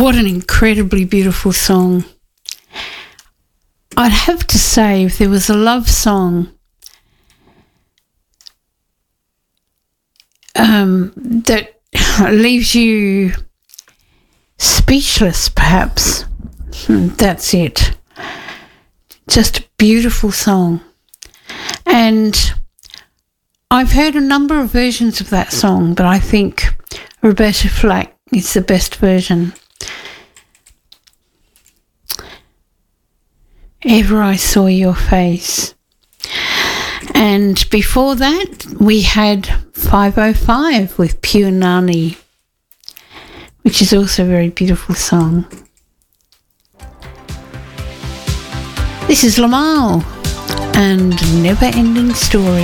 What an incredibly beautiful song. I'd have to say, if there was a love song that leaves you speechless, perhaps, that's it. Just a beautiful song. And I've heard a number of versions of that song, but I think Roberta Flack is the best version. Ever I Saw Your Face. And before that, we had 505 with Pure Nani, which is also a very beautiful song. This is Lamal and Never Ending Story.